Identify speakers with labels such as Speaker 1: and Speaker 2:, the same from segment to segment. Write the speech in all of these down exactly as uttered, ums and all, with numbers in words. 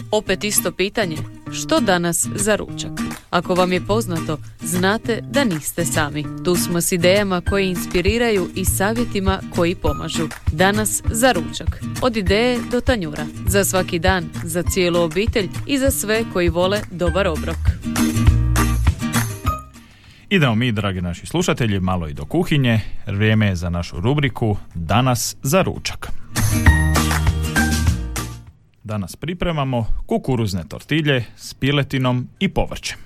Speaker 1: Opet isto pitanje, što danas za ručak? Ako vam je poznato, znate da niste sami. Tu smo s idejama koje inspiriraju i savjetima koji pomažu. Danas za ručak. Od ideje do tanjura. Za svaki dan, za cijelu obitelj i za sve koji vole dobar obrok.
Speaker 2: Idemo mi, dragi naši slušatelji, malo i do kuhinje. Vrijeme je za našu rubriku Danas za ručak. Danas pripremamo kukuruzne tortilje s piletinom i povrćem.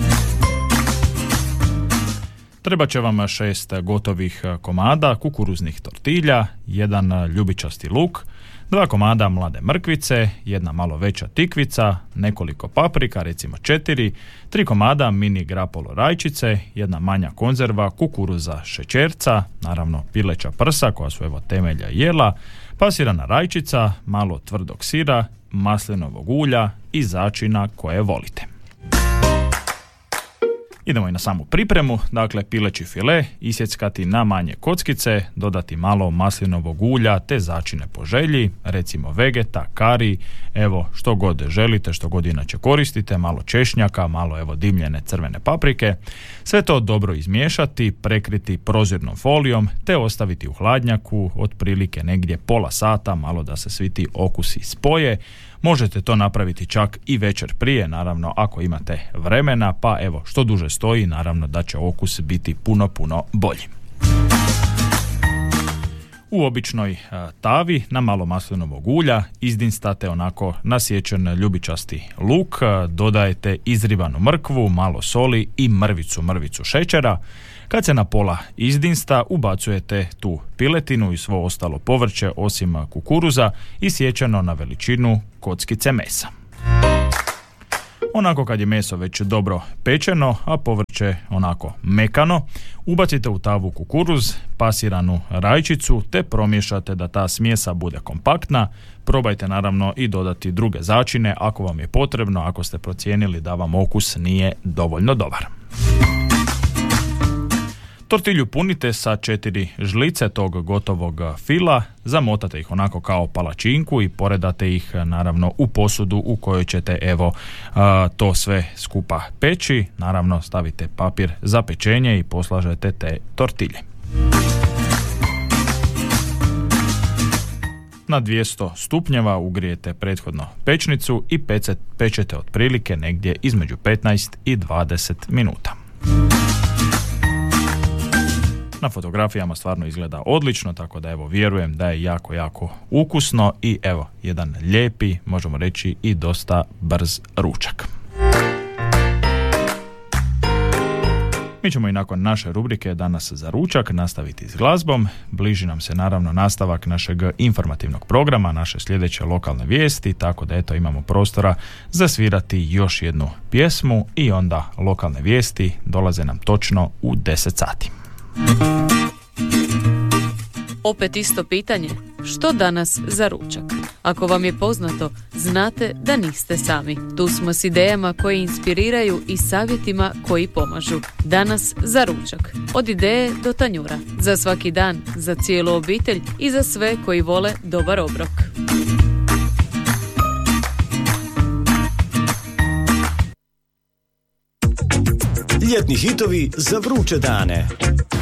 Speaker 2: Treba će vam šest gotovih komada kukuruznih tortilja, jedan ljubičasti luk, dva komada mlade mrkvice, jedna malo veća tikvica, nekoliko paprika, recimo četiri, tri komada mini grapolo rajčice, jedna manja konzerva kukuruza šećerca, naravno pileća prsa koja su evo temelja jela, pasirana rajčica, malo tvrdog sira, maslinovog ulja i začina koje volite. Idemo i na samu pripremu, dakle pileći file isjeckati na manje kockice, dodati malo maslinovog ulja te začine po želji, recimo vegeta, kari, evo što god želite, što god inače koristite, malo češnjaka, malo evo dimljene crvene paprike, sve to dobro izmiješati, prekriti prozirnom folijom te ostaviti u hladnjaku otprilike negdje pola sata, malo da se svi ti okusi spoje. Možete to napraviti čak i večer prije, naravno ako imate vremena, pa evo što duže stoji, naravno da će okus biti puno, puno bolji. U običnoj a, tavi na malo maslinovog ulja izdinstate onako nasječen ljubičasti luk, a, dodajete izribanu mrkvu, malo soli i mrvicu, mrvicu šećera. Kad se na pola izdinsta, ubacujete tu piletinu i svo ostalo povrće osim kukuruza i sječeno na veličinu kockice mesa. Onako kad je meso već dobro pečeno, a povrće onako mekano, ubacite u tavu kukuruz, pasiranu rajčicu te promiješate da ta smjesa bude kompaktna. Probajte naravno i dodati druge začine ako vam je potrebno, ako ste procijenili da vam okus nije dovoljno dobar. Tortilju punite sa četiri žlice tog gotovog fila, zamotate ih onako kao palačinku i poredate ih naravno u posudu u kojoj ćete evo a, to sve skupa peći. Naravno stavite papir za pečenje i poslažete te tortilje. Na dvjesto stupnjeva ugrijete prethodno pečnicu i pece, pečete otprilike negdje između petnaest i dvadeset minuta. Na fotografijama stvarno izgleda odlično, tako da evo vjerujem da je jako, jako ukusno i evo jedan lijepi, možemo reći i dosta brz ručak. Mi ćemo i nakon naše rubrike Danas za ručak nastaviti s glazbom. Bliži nam se naravno nastavak našeg informativnog programa, naše sljedeće lokalne vijesti, tako da eto imamo prostora za svirati još jednu pjesmu i onda lokalne vijesti dolaze nam točno u deset sati.
Speaker 1: Opet isto pitanje, što danas za ručak? Ako vam je poznato, znate da niste sami. Tu smo s idejama koje inspiriraju i savjetima koji pomažu. Danas za ručak. Od ideje do tanjura. Za svaki dan, za cijelu obitelj i za sve koji vole dobar obrok.
Speaker 3: Ljetni hitovi za vruće dane.